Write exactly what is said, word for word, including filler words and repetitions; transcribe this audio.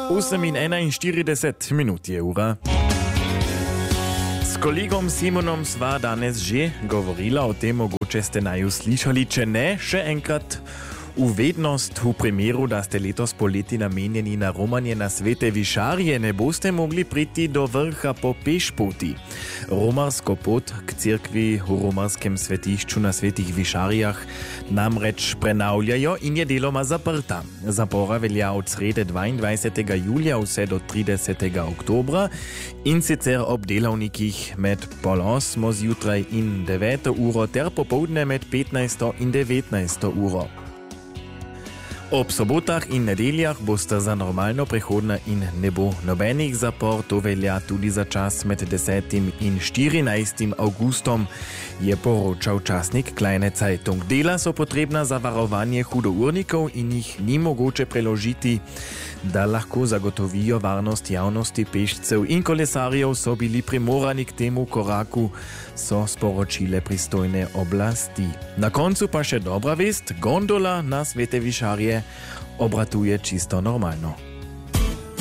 osem in enainštirideset minut je ura. S kolegom Simonom sva danes že govorila o tem, mogoče ste naju slišali, če ne, še enkrat uvednost v primeru, da ste letos poleti namenjeni na romanje na Svete Višarje, ne boste mogli priti do vrha po pešpoti. Romarsko pot k cerkvi v romarskem svetišču na Svetih Višarjah namreč prenavljajo in je deloma zaprta. Zapora velja od srede dvaindvajsetega julija vse do tridesetega oktobra in sicer ob delavnikih med pol osmo zjutraj in deveto uro ter popoldne med petnajsto in devetnajsto uro. Ob sobotah in nedeljah boste za normalno prehodna in ne bo nobenih zapor, to velja tudi za čas med desetim in štirinajstim avgustom, je poročal časnik Kleine Zeitung. Dela so potrebna za varovanje hudournikov in jih ni mogoče preložiti, da lahko zagotovijo varnost javnosti, pešcev in kolesarjev so bili primorani k temu koraku, so sporočile pristojne oblasti. Na koncu pa še dobra vest, gondola na Svete Višarje obratuje čisto normalno.